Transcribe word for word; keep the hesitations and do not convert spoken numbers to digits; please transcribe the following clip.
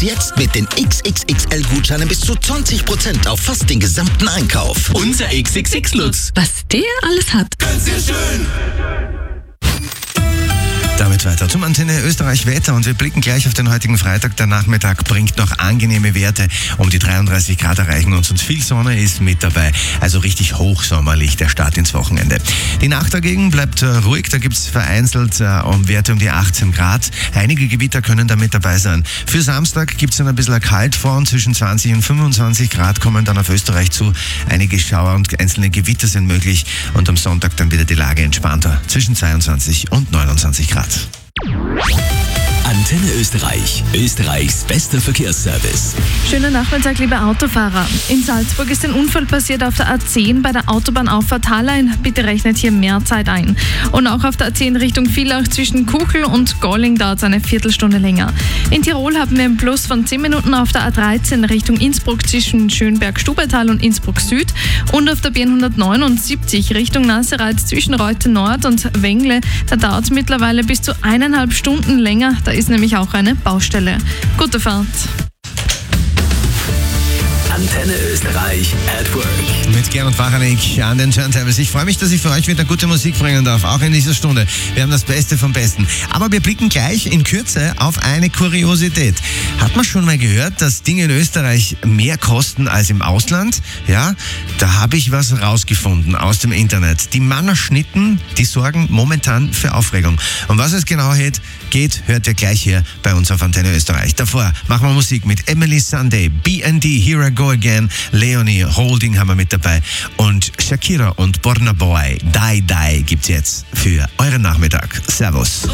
Jetzt mit den X X X L-Gutscheinen bis zu zwanzig Prozent auf fast den gesamten Einkauf. Unser X X X-Lutz. Was der alles hat. Ganz sehr schön. Damit weiter zum Antenne Österreich Wetter und wir blicken gleich auf den heutigen Freitag. Der Nachmittag bringt noch angenehme Werte. Um die dreiunddreißig Grad erreichen uns und viel Sonne ist mit dabei. Also richtig hochsommerlich der Start ins Wochenende. Die Nacht dagegen bleibt äh, ruhig. Da gibt's vereinzelt äh, um Werte um die achtzehn Grad. Einige Gewitter können da mit dabei sein. Für Samstag gibt's dann ein bisschen Kaltfront. Zwischen zwanzig und fünfundzwanzig Grad kommen dann auf Österreich zu. Einige Schauer und einzelne Gewitter sind möglich. Und am Sonntag dann wieder die Lage entspannter. Zwischen zweiundzwanzig und neunundzwanzig Grad. Antenne Österreich, Österreichs bester Verkehrsservice. Schönen Nachmittag, liebe Autofahrer. In Salzburg ist ein Unfall passiert auf der A zehn bei der Autobahnauffahrt Hallein. Bitte rechnet hier mehr Zeit ein. Und auch auf der A zehn Richtung Villach zwischen Kuchel und Golling dauert es eine Viertelstunde länger. In Tirol haben wir einen Plus von zehn Minuten auf der A dreizehn Richtung Innsbruck zwischen Schönberg-Stubetal und Innsbruck Süd. Und auf der B hundertneunundsiebzig Richtung Nassereith zwischen Reute Nord und Wengle. Da dauert es mittlerweile bis zu eineinhalb Stunden länger. Da ist nämlich auch eine Baustelle. Gute Fahrt. Antenne Österreich at Work. Mit Gernot Wachanek an den Turntables. Ich freue mich, dass ich für euch wieder gute Musik bringen darf, auch in dieser Stunde. Wir haben das Beste vom Besten. Aber wir blicken gleich in Kürze auf eine Kuriosität. Hat man schon mal gehört, dass Dinge in Österreich mehr kosten als im Ausland? Ja, da habe ich was rausgefunden aus dem Internet. Die Mannerschnitten, die sorgen momentan für Aufregung. Und was es genau geht, hört ihr gleich hier bei uns auf Antenne Österreich. Davor machen wir Musik mit Emily Sunday, B and D, Here I Go Again, Leonie Holding haben wir mit dabei und Shakira und Burna Boy, Die Die gibt's jetzt für euren Nachmittag. Servus.